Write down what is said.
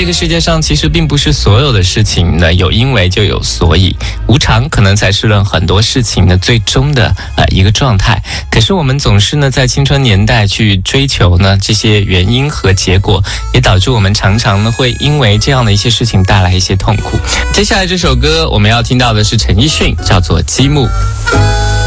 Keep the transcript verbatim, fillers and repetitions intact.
个世界上其实并不是所有的事情呢有因为就有所以，无常可能才是论很多事情的最终的呃一个状态。可是我们总是呢在青春年代去追求呢这些原因和结果，也导致我们常常呢会因为这样的一些事情带来一些痛苦。接下来这首歌我们要听到的是陈奕迅，叫做《积木》。